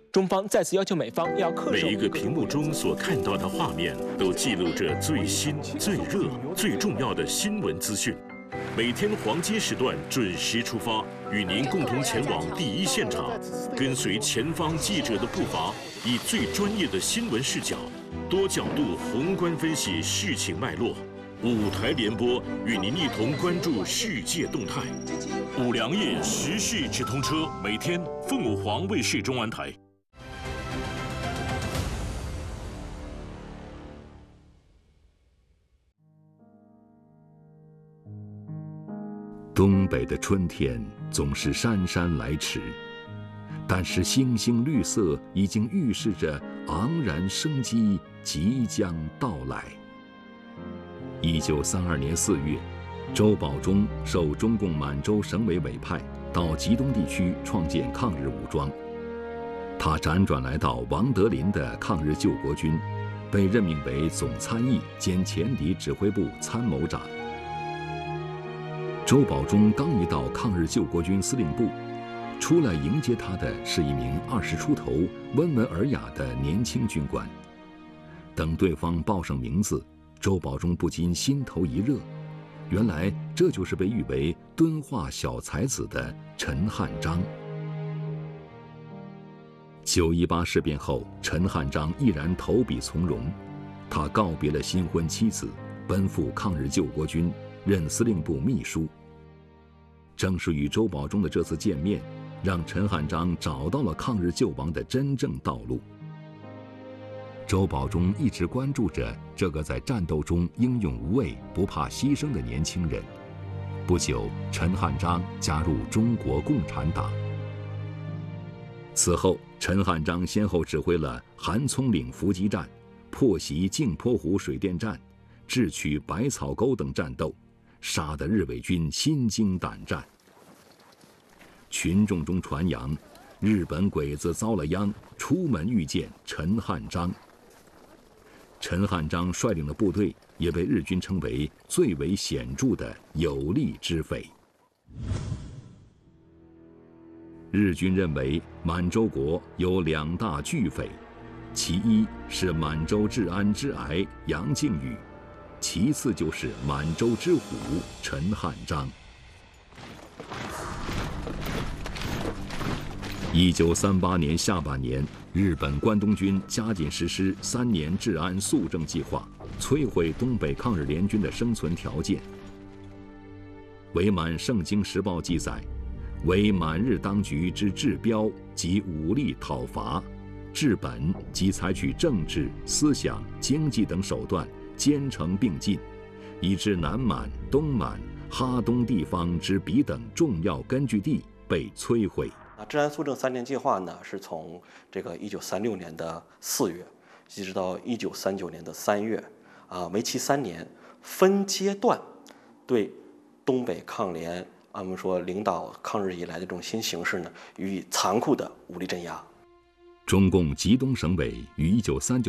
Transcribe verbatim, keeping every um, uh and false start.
中方再次要求美方要恪守每一个屏幕中所看到的画面，都记录着最新、最热、最重要的新闻资讯。每天黄金时段准时出发，与您共同前往第一现场，跟随前方记者的步伐，以最专业的新闻视角，多角度宏观分析事情脉络。五台联播与您一同关注世界动态。五粮液时事直通车，每天凤舞黄卫视中安台。 东北的春天总是姗姗来迟，但是星星绿色已经预示着昂然生机即将到来。一九三二年四月，周保中受中共满洲省委委派到吉东地区创建抗日武装，他辗转来到王德林的抗日救国军，被任命为总参议兼前敌指挥部参谋长。周保中刚一到抗日救国军司令部，出来迎接他的是一名二十出头、温文尔雅的年轻军官。等对方报上名字，周保中不禁心头一热，原来这就是被誉为敦化小才子的陈汉章。九一八事变后，陈汉章毅然投笔从戎，他告别了新婚妻子，奔赴抗日救国军，任司令部秘书。正是与周保中的这次见面，让陈汉章找到了抗日救亡的真正道路。周保中一直关注着这个在战斗中英勇无畏、不怕牺牲的年轻人。不久，陈汉章加入中国共产党。此后，陈汉章先后指挥了韩葱岭伏击战、破袭镜泊湖水电站、智取百草沟等战斗，杀得日伪军心惊胆战。群众中传扬，日本鬼子遭了殃，出门遇见陈汉章。陈汉章率领的部队也被日军称为最为显著的有力之匪。日军认为满洲国有两大巨匪，其一是满洲治安之癌杨靖宇，其次就是满洲之虎陈汉章。一九三八年下半年，日本关东军加紧实施三年治安肃正计划，摧毁东北抗日联军的生存条件。伪满圣经时报记载，为满日当局之治标及武力讨伐，治本即采取政治、思想、经济等手段兼程并进，以致南满、东满、哈东地方之彼等重要根据地被摧毁。 啊，治安肃正三年计划呢，是从这个一九三六年的四月，一直到一九三九年的三月，啊，为期三年，分阶段对东北抗联，啊，我们说领导抗日以来的这种新形势呢，予以残酷的武力镇压。 中共吉东省委于一九三九